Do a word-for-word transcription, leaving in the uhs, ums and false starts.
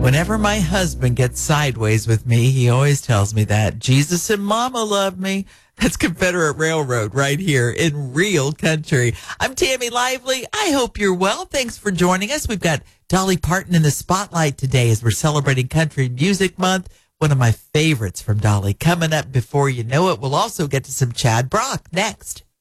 Whenever my husband gets sideways with me, he always tells me that Jesus and Mama love me. That's Confederate Railroad right here in real country. I'm Tammy Lively. I hope you're well. Thanks for joining us. We've got Dolly Parton in the spotlight today as we're celebrating Country Music Month. One of my favorites from Dolly coming up before you know it. We'll also get to some Chad Brock next.